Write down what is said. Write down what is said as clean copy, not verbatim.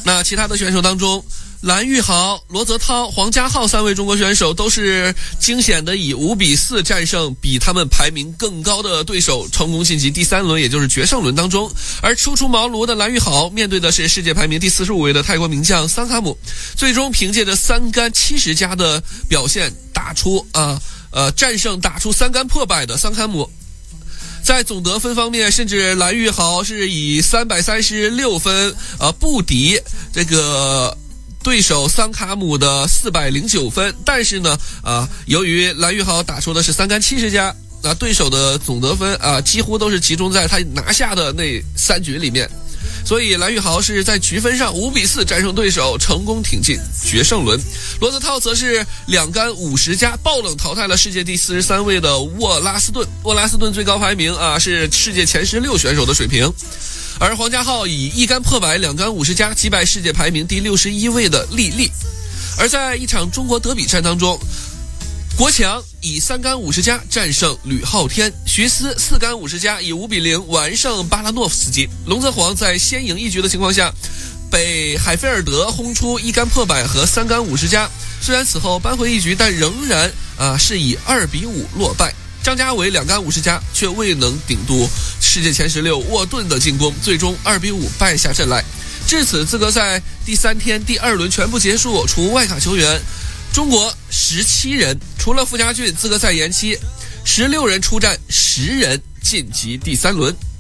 那其他的选手当中，蓝玉豪、罗泽涛、黄家浩3位中国选手都是惊险的以5-4战胜比他们排名更高的对手，成功晋级第3轮，也就是决胜轮当中。而初出茅庐的蓝玉豪面对的是世界排名第45位的泰国名将桑卡姆，最终凭借着3杆70加的表现战胜打出3杆破百的桑卡姆。在总得分方面，甚至蓝玉豪是以336分不敌这个对手桑卡姆的409分，但是呢由于蓝玉豪打出的是3杆70加，对手的总得分几乎都是集中在他拿下的那3局里面，所以蓝玉豪是在局分上5-4战胜对手，成功挺进决胜轮。罗泽涛则是2杆50加爆冷淘汰了世界第43位的沃拉斯顿。沃拉斯顿最高排名是世界前16选手的水平。而黄家浩以1杆破百2杆50加击败世界排名第61位的莉莉。而在一场中国德比战当中，国强以3杆50加战胜吕昊天，徐思4杆50加以5-0完胜巴拉诺夫斯基。龙泽煌在先赢一局的情况下，被海菲尔德轰出1杆破百和3杆50加，虽然此后扳回一局，但仍然是以2-5落败。张家伟2杆50加却未能顶住世界前16沃顿的进攻，最终2-5败下阵来。至此，资格赛第3天第2轮全部结束，除外卡球员，中国17人，除了傅家俊资格赛延期，16人出战，10人晋级第3轮。